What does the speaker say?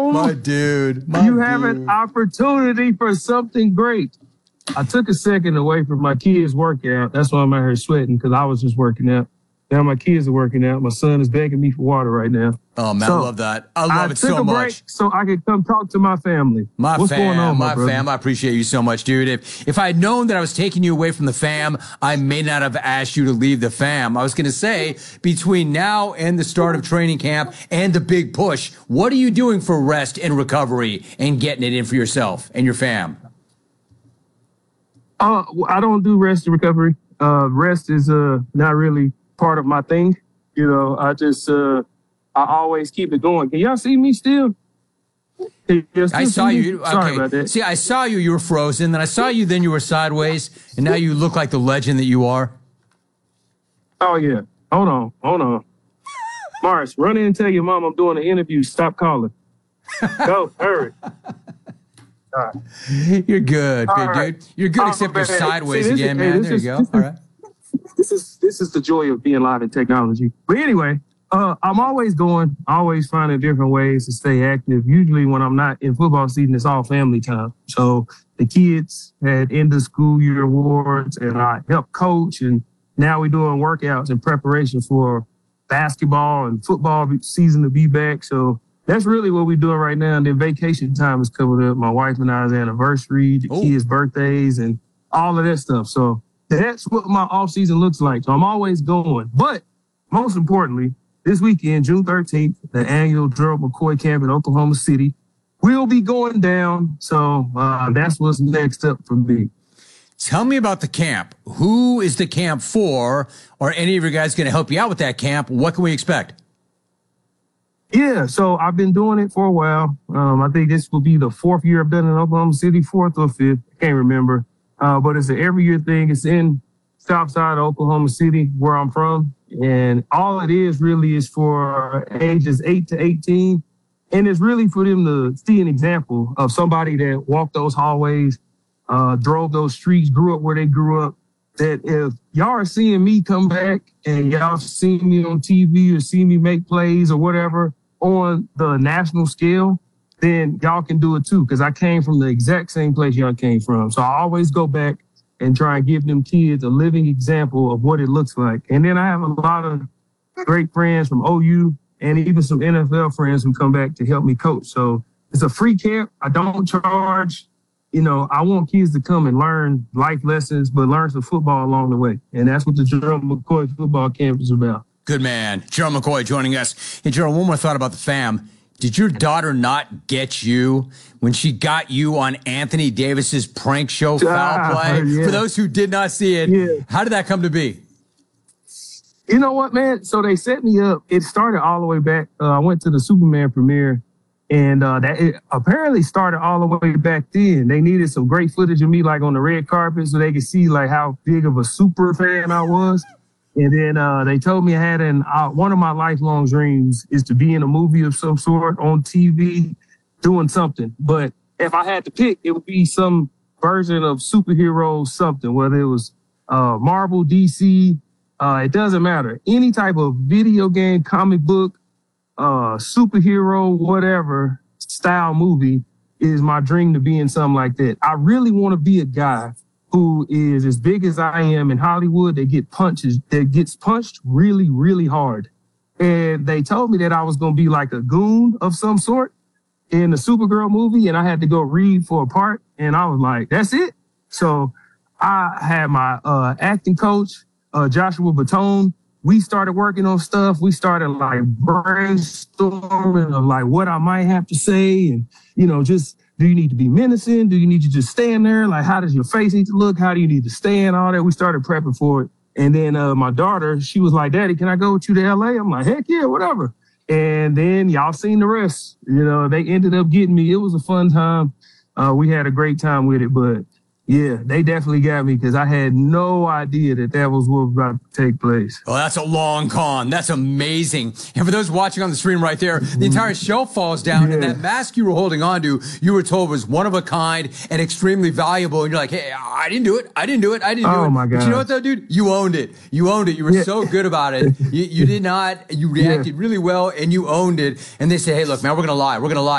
My dude. You have an opportunity for something great. I took a second away from my kids' workout. That's why I'm out here sweating, because I was just working out. Now my kids are working out. My son is begging me for water right now. Oh, man, I love that. I love it so much. I took a break so I could come talk to my family. What's going on, my fam? I appreciate you so much, dude. If I had known that I was taking you away from the fam, I may not have asked you to leave the fam. I was going to say, between now and the start of training camp and the big push, what are you doing for rest and recovery and getting it in for yourself and your fam? I don't do rest and recovery. Rest is not really part of my thing. You know, I always keep it going. Can y'all see me still? I saw you. Sorry about that. See, I saw you. You were frozen. Then I saw you. Then you were sideways. And now you look like the legend that you are. Oh, yeah. Hold on. Mars, run in and tell your mom I'm doing an interview. Stop calling. Go, hurry. All right. You're good, dude. You're good, except you're sideways again, man. There you go. All right. This is the joy of being live in technology. But anyway, I'm always finding different ways to stay active. Usually when I'm not in football season, it's all family time. So the kids had end of school year awards, and I help coach. And now we're doing workouts in preparation for basketball and football season to be back. So that's really what we're doing right now. And then vacation time is coming up. My wife and I's anniversary, the kids' birthdays, and all of that stuff. So that's what my off season looks like. So I'm always going. But most importantly, this weekend, June 13th, the annual Gerald McCoy camp in Oklahoma City will be going down. So that's what's next up for me. Tell me about the camp. Who is the camp for? Or any of your guys going to help you out with that camp? What can we expect? Yeah, so I've been doing it for a while. I think this will be the fourth year I've done it in Oklahoma City, fourth or fifth. I can't remember. But it's an every year thing. It's in South Side of Oklahoma City, where I'm from. And all it is really is for ages 8 to 18. And it's really for them to see an example of somebody that walked those hallways, drove those streets, grew up where they grew up. That if y'all are seeing me come back and y'all see me on TV or see me make plays or whatever on the national scale, then y'all can do it too. Because I came from the exact same place y'all came from. So I always go back and try and give them kids a living example of what it looks like. And then I have a lot of great friends from OU and even some NFL friends who come back to help me coach. So it's a free camp. I don't charge. You know, I want kids to come and learn life lessons, but learn some football along the way. And that's what the Gerald McCoy football camp is about. Good man. Gerald McCoy joining us. Hey, Gerald, one more thought about the fam. Did your daughter not get you when she got you on Anthony Davis's prank show Foul Play? Yeah. For those who did not see it, How did that come to be? You know what, man? So they set me up. It started all the way back. I went to the Superman premiere, and it apparently started all the way back then. They needed some great footage of me, like on the red carpet, so they could see like how big of a super fan I was. And then they told me I had one of my lifelong dreams is to be in a movie of some sort on TV doing something. But if I had to pick, it would be some version of superhero something, whether it was Marvel, DC, it doesn't matter. Any type of video game, comic book, superhero, whatever style movie is my dream to be in something like that. I really want to be a guy who is as big as I am in Hollywood, that gets punched really, really hard. And they told me that I was going to be like a goon of some sort in the Supergirl movie, and I had to go read for a part. And I was like, that's it. So I had my acting coach, Joshua Batone. We started working on stuff. We started like brainstorming of like what I might have to say, and, you know, just, do you need to be menacing? Do you need to just stand there? Like, how does your face need to look? How do you need to stand? All that. We started prepping for it. And then my daughter, she was like, Daddy, can I go with you to LA? I'm like, heck yeah, whatever. And then y'all seen the rest. You know, they ended up getting me. It was a fun time. We had a great time with it. But yeah, they definitely got me because I had no idea that was what was about to take place. Well, that's a long con. That's amazing. And for those watching on the stream right there, the entire show falls down, and that mask you were holding on to, you were told was one of a kind and extremely valuable. And you're like, hey, I didn't do it. I didn't do it. Oh, my God. But you know what, though, dude? You owned it. You owned it. You were so good about it. You did not. You reacted really well, and you owned it. And they say, hey, look, man, we're going to lie. We're going to lie.